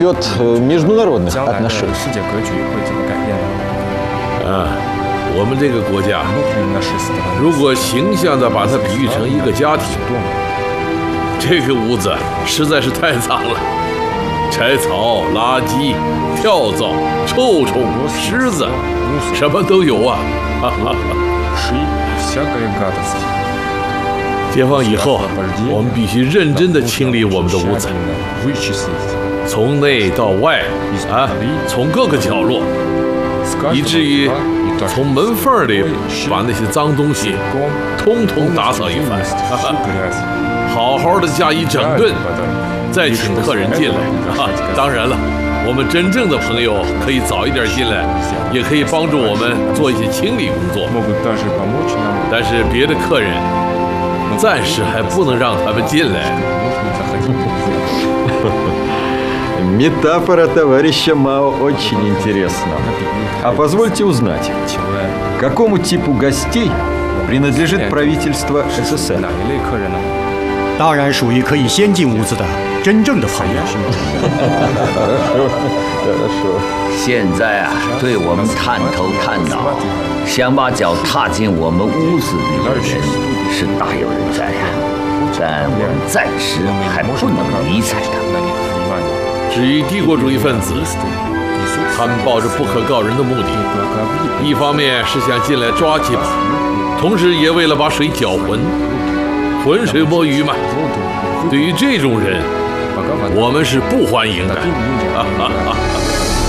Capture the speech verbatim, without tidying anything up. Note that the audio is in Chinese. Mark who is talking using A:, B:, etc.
A: От международных отношений.
B: 世界格局会怎么改变呢？
C: 啊，我们这个国家，如果形象地把它比喻成一个家庭，这个屋子实在是太脏了，柴草、垃圾、跳蚤、臭虫、虱子，什么都有啊！哈哈。解放以后，我们必须认真地清理我们的屋子，从内到外啊，从各个角落，以至于从门缝里把那些脏东西通通打扫一番，好好的加以整顿，再请客人进来。啊、当然了，我们真正的朋友可以早一点进来，也可以帮助我们做一些清理工作。但是别的客人暂时还不能让他们进来。
A: Метафора товарища Мао очень интересна. А позвольте узнать, какому типу гостей принадлежит правительство СССР?
D: 当然属于可以先进屋子的真正的朋友。
E: 现在啊，对我们探头探脑，想把脚踏进我们屋子里的人是大有人在呀、啊，但我们暂时还不能理睬他。
C: 至于帝国主义分子，他们抱着不可告人的目的，一方面是想进来抓几把，同时也为了把水搅浑，浑水摸鱼嘛。对于这种人，我们是不欢迎的。哈哈哈。